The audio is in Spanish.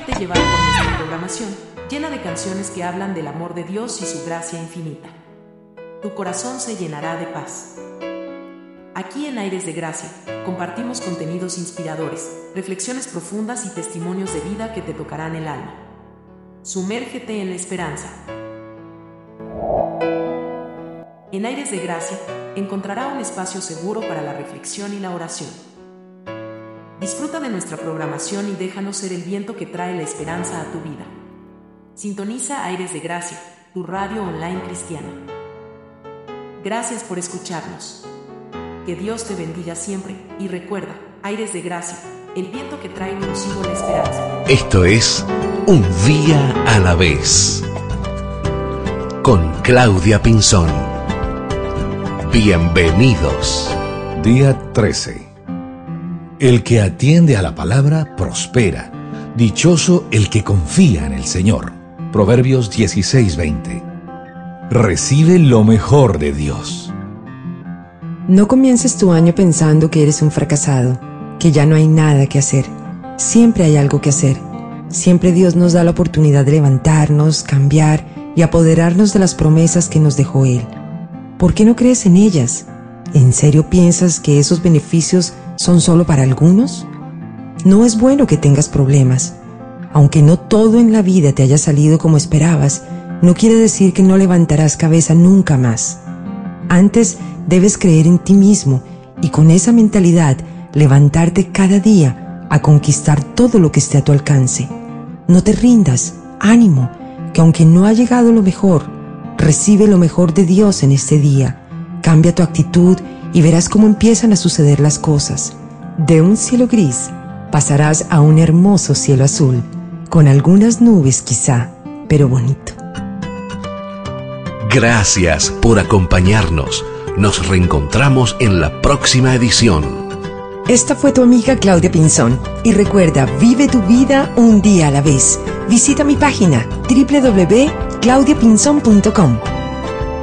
Déjate llevar por nuestra programación, llena de canciones que hablan del amor de Dios y su gracia infinita. Tu corazón se llenará de paz. Aquí en Aires de Gracia, compartimos contenidos inspiradores, reflexiones profundas y testimonios de vida que te tocarán el alma. Sumérgete en la esperanza. En Aires de Gracia, encontrará un espacio seguro para la reflexión y la oración. Disfruta de nuestra programación y déjanos ser el viento que trae la esperanza a tu vida. Sintoniza Aires de Gracia, tu radio online cristiana. Gracias por escucharnos. Que Dios te bendiga siempre y recuerda, Aires de Gracia, el viento que trae consigo la esperanza. Esto es Un Día a la Vez con Claudia Pinzón. Bienvenidos. Día 13. El que atiende a la palabra prospera. Dichoso el que confía en el Señor. Proverbios 16:20. Recibe lo mejor de Dios. No comiences tu año pensando que eres un fracasado, que ya no hay nada que hacer. Siempre hay algo que hacer. Siempre Dios nos da la oportunidad de levantarnos, cambiar y apoderarnos de las promesas que nos dejó Él. ¿Por qué no crees en ellas? ¿En serio piensas que esos beneficios son solo para algunos? No es bueno que tengas problemas. Aunque no todo en la vida te haya salido como esperabas, no quiere decir que no levantarás cabeza nunca más. Antes debes creer en ti mismo y con esa mentalidad levantarte cada día a conquistar todo lo que esté a tu alcance. No te rindas, ánimo, que aunque no ha llegado lo mejor, recibe lo mejor de Dios en este día. Cambia tu actitud y verás cómo empiezan a suceder las cosas. De un cielo gris pasarás a un hermoso cielo azul, con algunas nubes quizá, pero bonito. Gracias por acompañarnos. Nos reencontramos en la próxima edición. Esta fue tu amiga Claudia Pinzón. Y recuerda, vive tu vida un día a la vez. Visita mi página www.claudiapinzon.com.